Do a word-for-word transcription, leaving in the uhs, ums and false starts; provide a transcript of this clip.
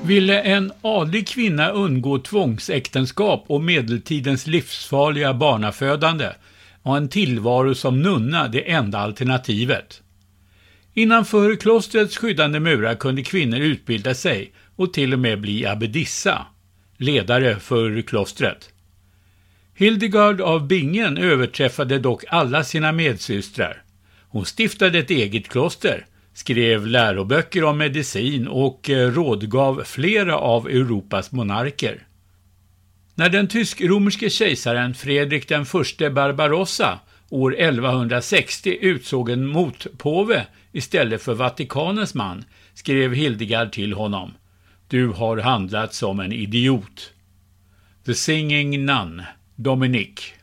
Ville en adlig kvinna undgå tvångsäktenskap och medeltidens livsfarliga barnafödande var en tillvaro som nunna det enda alternativet. Innanför klostrets skyddande murar kunde kvinnor utbilda sig och till och med bli abbedissa, ledare för klostret. Hildegard av Bingen överträffade dock alla sina medsystrar. Hon stiftade ett eget kloster, skrev läroböcker om medicin och rådgav flera av Europas monarker. När den tysk-romerske kejsaren Fredrik den förste Barbarossa år elvahundrasextio utsåg en motpåve istället för Vatikanens man, skrev Hildegard till honom: Du har handlat som en idiot. The Singing Nun, Dominic.